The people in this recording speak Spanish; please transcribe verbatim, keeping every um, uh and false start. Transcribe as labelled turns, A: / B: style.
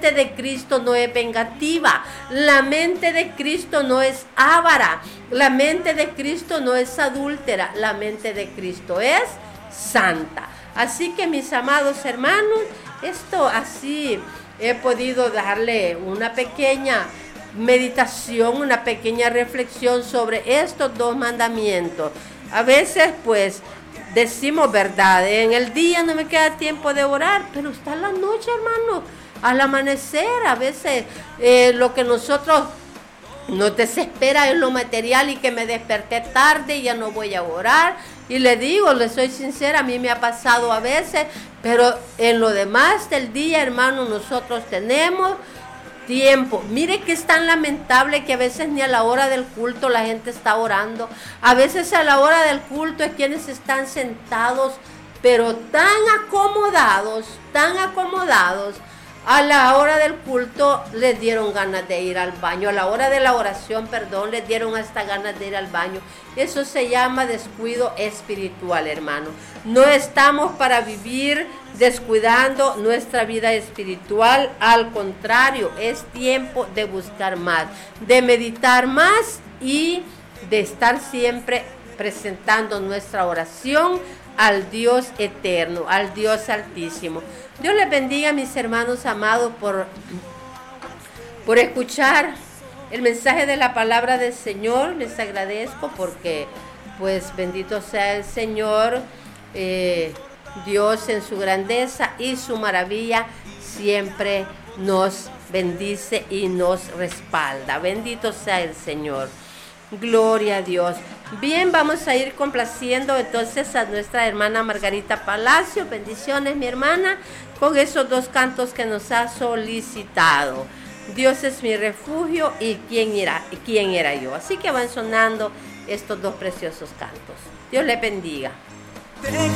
A: mente de Cristo no es vengativa, la mente de Cristo no es avara, la mente de Cristo no es adúltera, la mente de Cristo es santa. Así que, mis amados hermanos, esto así he podido darle una pequeña meditación, una pequeña reflexión sobre estos dos mandamientos. A veces pues decimos verdad, en el día no me queda tiempo de orar, pero está la noche, hermano, al amanecer. A veces eh, lo que nosotros nos desespera es lo material y que me desperté tarde y ya no voy a orar. Y le digo, le soy sincera, a mí me ha pasado a veces, pero en lo demás del día, hermano, nosotros tenemos tiempo. Mire que es tan lamentable que a veces ni a la hora del culto la gente está orando. A veces a la hora del culto es quienes están sentados, pero tan acomodados, tan acomodados. A la hora del culto les dieron ganas de ir al baño. A la hora de la oración, perdón, les dieron hasta ganas de ir al baño. Eso se llama descuido espiritual, hermano. No estamos para vivir descuidando nuestra vida espiritual. Al contrario, es tiempo de buscar más, de meditar más y de estar siempre presentando nuestra oración al Dios eterno, al Dios altísimo. Dios les bendiga, mis hermanos amados, por, por escuchar el mensaje de la palabra del Señor. Les agradezco porque, pues, bendito sea el Señor, eh, Dios en su grandeza y su maravilla siempre nos bendice y nos respalda. Bendito sea el Señor. Gloria a Dios. Bien, vamos a ir complaciendo entonces a nuestra hermana Margarita Palacio. Bendiciones, mi hermana, con esos dos cantos que nos ha solicitado. Dios es mi refugio y quién era, quién era yo. Así que van sonando estos dos preciosos cantos. Dios les bendiga.